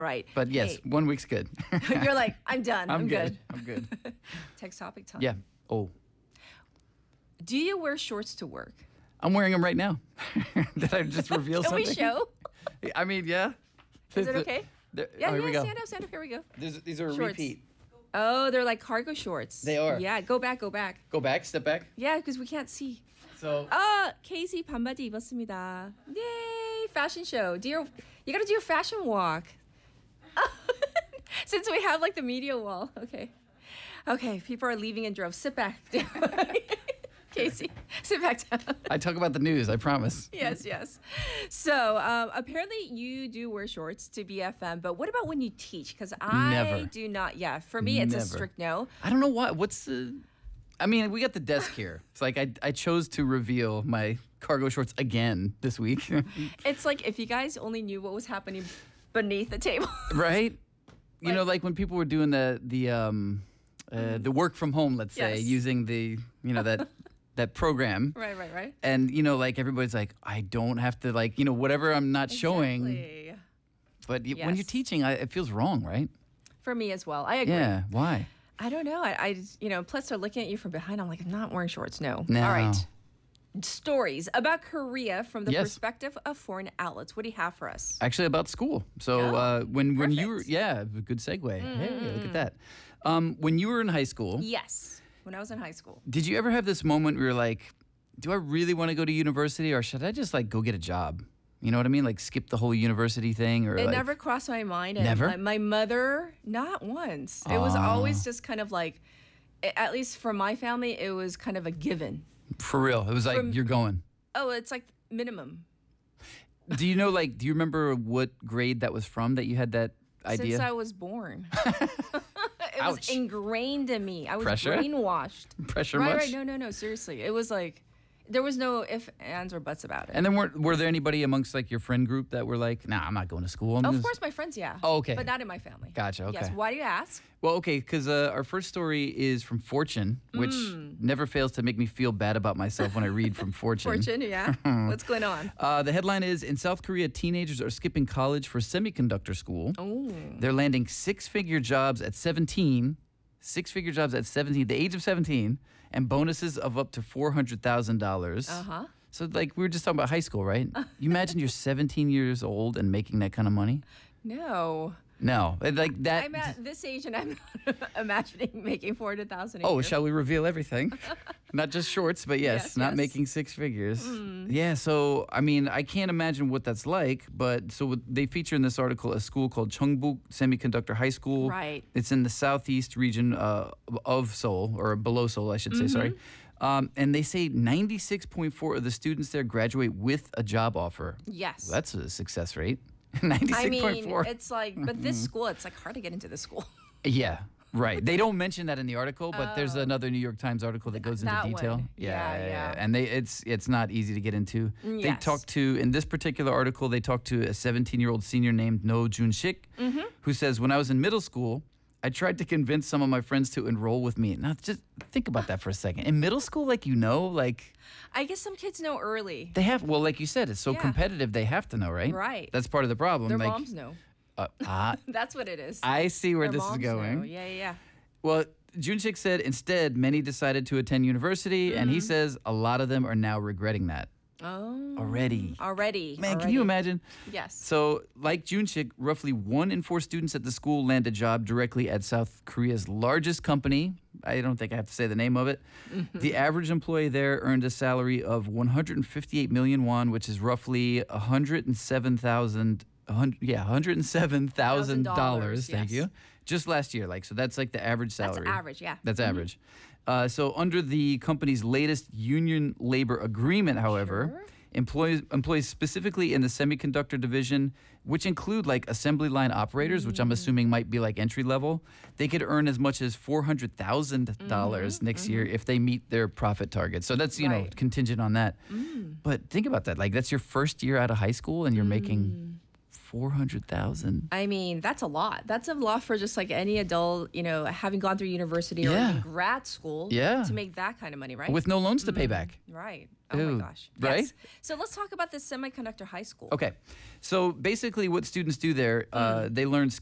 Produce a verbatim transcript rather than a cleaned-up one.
Right. But yes, Hey, one week's good. you're like, I'm done. I'm, I'm good. good. I'm good. Text topic time. Yeah. Oh, Do you wear shorts to work? I'm wearing them right now. Did I just reveal Can something? we show? I mean, yeah. Is it okay? There- Yeah, oh, here yeah. we go. Stand up, stand up. Here we go. These, these are a Shorts. repeat. Oh, they're like cargo shorts. They are. Yeah, go back, go back. Go back, step back. Yeah, because we can't see. So 아, 케이씨 반바지 입었습니다. Yay, fashion show. Do your, you gotta do your fashion walk. Since we have like the media wall. Okay. Okay, people are leaving in droves. Sit back. Casey, sit back down. I talk about the news, I promise. Yes, yes. So um, apparently you do wear shorts to B F M, but what about when you teach? Because I Never. do not. Yeah, for me it's a Never. strict no. I don't know why. What's the. I mean, we got the desk here. It's like I, I chose to reveal my cargo shorts again this week. It's like if you guys only knew what was happening beneath the table. Right? You Like- know, like when people were doing the the um uh, the work from home, let's say, Yes. using the you know that that program. Right, right, right. And you know, like everybody's like, I don't have to like you know whatever I'm not showing. Exactly. But y when you're Yes. teaching, I, it feels wrong, right? For me as well. I agree. Yeah. Why? I don't know. I, I just- you know, plus they're looking at you from behind. I'm like, I'm not wearing shorts. No. No. All right. Stories about Korea from the Yes. perspective of foreign outlets. What do you have for us? Actually, about school. So Oh, uh, when when you were perfect. yeah, good segue. Hey, look at that. Um, when you were in high school, Yes. When I was in high school. did you ever have this moment where you're like, do I really want to go to university, or should I just like go get a job? You know what I mean? Like skip the whole university thing, or It like, never crossed my mind. And Never? My, my mother, not once. It was always just kind of like, a- at least for my family, it was kind of a given. for real. It was like From- you're going. Oh, it's like minimum. Do you know like? Do you remember what grade that was from that you had that idea? Since I was born. It was Ouch. ingrained in me. I was Pressure? brainwashed. Pressure right, much? right. No, no, no. Seriously. It was like, there was no if, ands, or buts about it. And then were were there anybody amongst like your friend group that were like, nah, I'm not going to school. I'm of just-" course, my friends, yeah. Oh, okay. But not in my family. Gotcha, Yes. okay. Why do you ask? Well, okay, because uh, our first story is from Fortune, which Mm. never fails to make me feel bad about myself when I read from Fortune. Fortune, yeah. What's going on? Uh, the headline is In South Korea, teenagers are skipping college for semiconductor school. Oh. They're landing six figure jobs at seventeen, six figure jobs at seventeen, the age of seventeen, and bonuses of up to four hundred thousand dollars. Uh huh. So, like, we were just talking about high school, right? You imagine you're seventeen years old and making that kind of money? No. No. Like that. I'm at this age and I'm not imagining making four hundred thousand a Oh, year. shall we reveal everything? Not just shorts, but yes, Yes, not yes. Hmm. making six figures. Yeah, so I mean, I can't imagine what that's like, but so what- they feature in this article a school called Cheongbuk Semiconductor High School. Right. It's in the southeast region uh, of Seoul, or below Seoul, I should say, sorry. Mm-hmm. Um, and they say ninety-six point four of the students there graduate with a job offer. Yes. Well, that's a success rate. I ninety-six point mean, four. it's like, but this school, it's like hard to get into this school. Yeah, right. They don't mention that in the article, but there's Oh. another New York Times article that goes into That detail. one. Yeah, yeah. And they it's it's not easy to get into. They Yes. talked to in this particular article, they talked to a seventeen-year-old senior named No Jun Shik, Mm-hmm. who says, "When I was in middle school, I tried to convince some of my friends to enroll with me." Now, just think about that for a second. In middle school, like you know, like I guess some kids know early. they have. Well, like you said, it's so Yeah. competitive. They have to know, right? Right. That's part of the problem. Their like, moms know. uh, ah, That's what it is. I see where Their this is moms going. know. Yeah, yeah, yeah. Well, Junshik said instead, many decided to attend university, and he Mm-hmm. says a lot of them are now regretting that Oh. already. Already. Man, can you already. imagine? Yes. So, like Junshik, roughly one in four students at the school land a job directly at South Korea's largest company. I don't think I have to say the name of it. Mm-hmm. The average employee there earned a salary of one hundred fifty-eight million won, which is roughly one hundred seven thousand. Yeah, one hundred seven thousand dollars. Thank yes. you. Just last year, like so, that's like the average That's salary. average, yeah. That's average. Uh, so, under the company's latest union labor agreement, however, Sure. employees employees specifically in the semiconductor division, which include like assembly line operators, which Mm. I'm assuming might be like entry level, they could earn as much as four hundred thousand dollars next year if they meet their profit target. So that's you know Mm-hmm. Right. contingent on that. Mm. But think about that, like that's your first year out of high school, and you're making four hundred thousand. I mean, that's a lot. That's a lot for just like any adult, you know, having gone through university or Yeah. even grad school Yeah. to make that kind of money, right? With no loans to pay back. Right. Oh Ooh, my gosh. right? Yes. So let's talk about this semiconductor high school. Okay. So basically, what students do there, uh, they learn